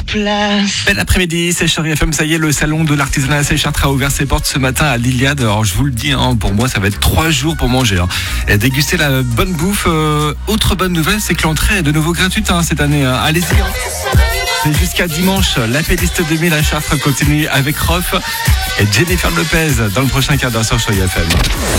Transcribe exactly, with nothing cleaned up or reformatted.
place. Bel après-midi, c'est Chérie F M, ça y est, le salon de l'artisanat à Seychartres a ouvert ses portes ce matin à l'Iliade. Alors je vous le dis, hein, pour moi ça va être trois jours pour manger. Hein. Et déguster la bonne bouffe. Euh, autre bonne nouvelle, c'est que l'entrée est de nouveau gratuite hein, cette année. Hein. Allez-y. Hein. C'est jusqu'à dimanche. La playlist deux mille à Chartres continue avec Rof et Jennifer Lopez dans le prochain quart d'heure sur Chérie F M.